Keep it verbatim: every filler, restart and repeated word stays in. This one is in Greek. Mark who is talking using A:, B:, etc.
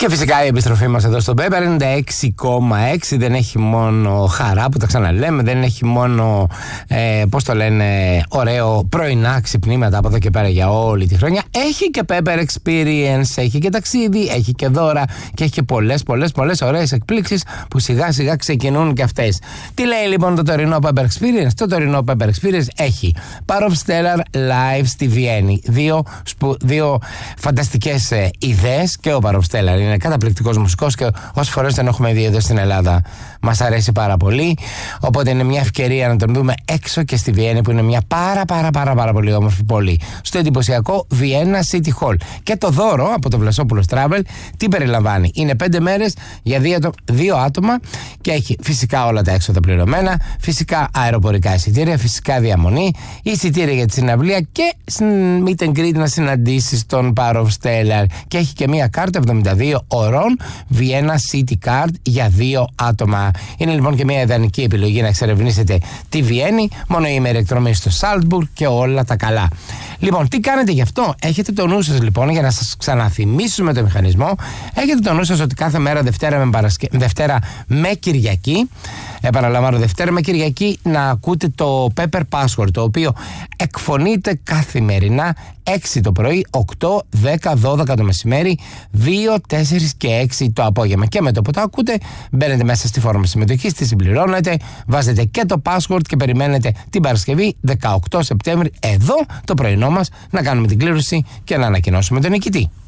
A: Και φυσικά η επιστροφή μας εδώ στο Pepper ενενήντα έξι κόμμα έξι δεν έχει μόνο χαρά που τα ξαναλέμε, δεν έχει μόνο, ε, πώς το λένε, ωραίο πρωινά ξυπνήματα από εδώ και πέρα για όλη τη χρονιά. Έχει και Pepper Experience, έχει και ταξίδι, έχει και δώρα και έχει και πολλές πολλές πολλές ωραίες εκπλήξεις που σιγά σιγά ξεκινούν και αυτές. Τι λέει λοιπόν το τωρινό Pepper Experience? Το τωρινό Pepper Experience έχει Power of Stellar live στη Βιέννη. Δύο, σπου, δύο φανταστικές ε, ιδέες, και ο Power of Stellar είναι καταπληκτικός μουσικός και όσες φορές τον έχουμε δει εδώ στην Ελλάδα μας αρέσει πάρα πολύ, οπότε είναι μια ευκαιρία να τον δούμε έξω και στη Βιέννη, που είναι μια πάρα πάρα πάρα πάρα πολύ όμορφη πόλη, στο εντυπωσιακό Vienna City Hall. Και το δώρο από το Βλασόπουλος Travel τι περιλαμβάνει? Είναι πέντε μέρες για δύο, δύο άτομα και έχει φυσικά όλα τα έξοδα πληρωμένα, φυσικά αεροπορικά εισιτήρια, φυσικά διαμονή, εισιτήρια για τη συναυλία και meet and greet να συναντήσεις τον Power of Stellar, και έχει και μια κάρτα εβδομήντα δύο ωρών Vienna City Card για δύο άτομα. Είναι λοιπόν και μια ιδανική επιλογή να εξερευνήσετε τη Βιέννη, μόνο η ημερεκτρομή στο Salzburg και όλα τα καλά. Λοιπόν, τι κάνετε γι' αυτό? Έχετε το νου σας λοιπόν, για να σας ξαναθυμίσουμε το μηχανισμό, έχετε το νου σας ότι κάθε μέρα Δευτέρα με, Παρασκε... Δευτέρα με Κυριακή, επαναλαμβάνω Δευτέρα με Κυριακή, να ακούτε το Pepper Password, το οποίο εκφωνείται καθημερινά έξι το πρωί, οκτώ, δέκα, δώδεκα το μεσημέρι, δύο, τέσσερα και έξι το απόγευμα. Και με το που το ακούτε, μπαίνετε μέσα στη φόρμα συμμετοχής, τη συμπληρώνετε, βάζετε και το password και περιμένετε την Παρασκευή δεκαοκτώ Σεπτέμβρη εδώ το πρωινό μας να κάνουμε την κλήρωση και να ανακοινώσουμε τον νικητή.